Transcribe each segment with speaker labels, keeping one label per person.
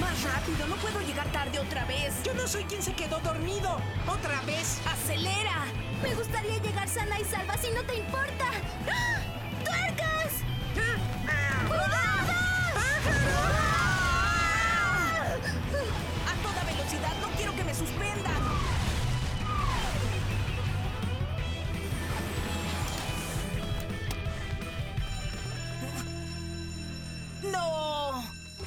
Speaker 1: Más rápido, no puedo llegar tarde otra vez.
Speaker 2: Yo no soy quien se quedó dormido. ¡Otra vez!
Speaker 1: ¡Acelera!
Speaker 3: Me gustaría llegar sana y salva si no te importa. ¡Ah! ¡Tuercas! ¡Cuidado!
Speaker 1: ¡A toda velocidad! ¡No quiero que me suspendan! ¡No!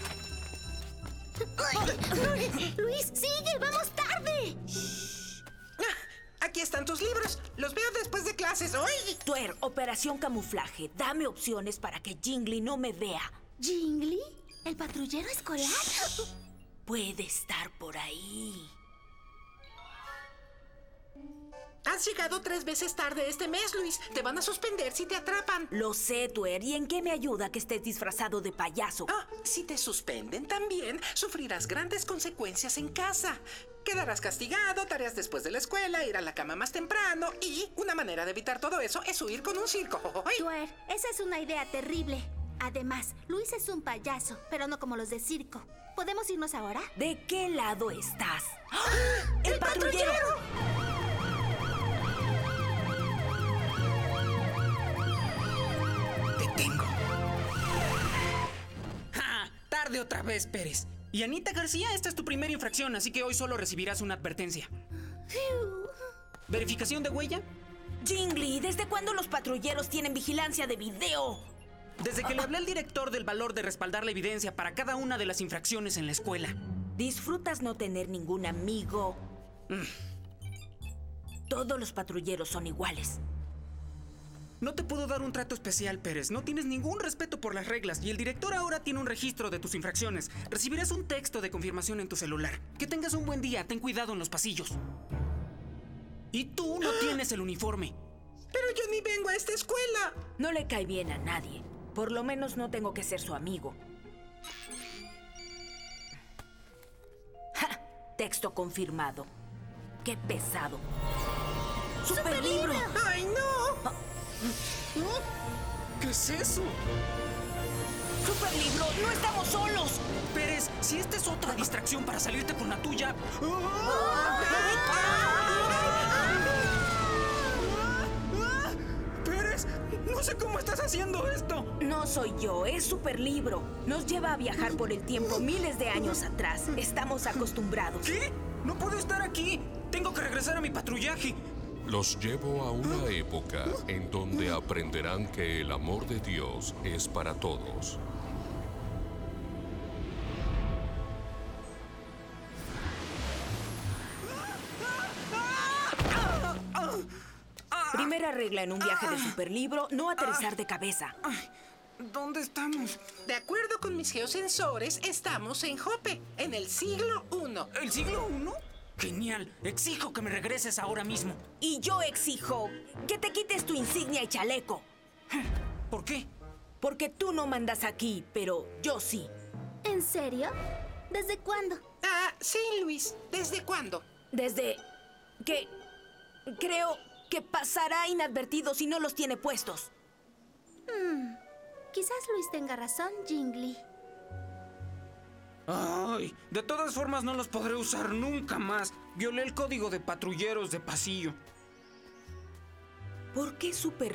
Speaker 3: Luis, sigue, vamos tarde.
Speaker 2: Aquí están tus libros. Los veo después de clases. ¡Uy!
Speaker 1: Tuer, operación camuflaje. Dame opciones para que Jingly no me vea.
Speaker 3: ¿Jingly? ¿El patrullero escolar?
Speaker 1: Puede estar por ahí.
Speaker 2: Has llegado 3 veces tarde este mes, Luis. Te van a suspender si te atrapan.
Speaker 1: Lo sé, Tuer. ¿Y en qué me ayuda que estés disfrazado de payaso?
Speaker 2: Si te suspenden también, sufrirás grandes consecuencias en casa. Quedarás castigado, tareas después de la escuela, ir a la cama más temprano y una manera de evitar todo eso es huir con un circo.
Speaker 3: Tuer, esa es una idea terrible. Además, Luis es un payaso, pero no como los de circo. ¿Podemos irnos ahora?
Speaker 1: ¿De qué lado estás? ¡El patrullero!
Speaker 4: ¡Te tengo! ¡Ja! Tarde otra vez, Pérez. Y Anita García, esta es tu primera infracción, así que hoy solo recibirás una advertencia. ¿Verificación de huella?
Speaker 1: Jingly, ¿desde cuándo los patrulleros tienen vigilancia de video?
Speaker 4: Desde que le hablé al director del valor de respaldar la evidencia para cada una de las infracciones en la escuela.
Speaker 1: ¿Disfrutas no tener ningún amigo? Todos los patrulleros son iguales.
Speaker 4: No te puedo dar un trato especial, Pérez. No tienes ningún respeto por las reglas y el director ahora tiene un registro de tus infracciones. Recibirás un texto de confirmación en tu celular. Que tengas un buen día. Ten cuidado en los pasillos. Y tú no tienes el uniforme.
Speaker 2: Pero yo ni vengo a esta escuela.
Speaker 1: No le cae bien a nadie. Por lo menos no tengo que ser su amigo. ¡Ja! Texto confirmado. ¡Qué pesado! ¡Superlibro!
Speaker 2: ¡Ay, no!
Speaker 4: ¿Qué es eso?
Speaker 1: ¡Superlibro! ¡No estamos solos!
Speaker 4: Pérez, si esta es otra distracción para salirte con la tuya... ¡Pérez! No sé cómo estás haciendo esto.
Speaker 1: No soy yo, es Superlibro. Nos lleva a viajar por el tiempo miles de años atrás. Estamos acostumbrados.
Speaker 4: ¿Qué? No puedo estar aquí. Tengo que regresar a mi patrullaje.
Speaker 5: Los llevo a una época en donde aprenderán que el amor de Dios es para todos.
Speaker 1: Primera regla en un viaje de Superlibro, no aterrizar de cabeza.
Speaker 4: ¿Dónde estamos?
Speaker 2: De acuerdo con mis geosensores, estamos en Jope, en el siglo I.
Speaker 4: ¿El siglo I? Genial. Exijo que me regreses ahora mismo.
Speaker 1: Y yo exijo que te quites tu insignia y chaleco.
Speaker 4: ¿Por qué?
Speaker 1: Porque tú no mandas aquí, pero yo sí.
Speaker 3: ¿En serio? ¿Desde cuándo?
Speaker 2: Sí, Luis. ¿Desde cuándo?
Speaker 1: Desde que creo que pasará inadvertido si no los tiene puestos.
Speaker 3: Quizás Luis tenga razón, Jingly.
Speaker 4: Ay, de todas formas no los podré usar nunca más. Violé el código de patrulleros de pasillo.
Speaker 1: ¿Por qué Superlibro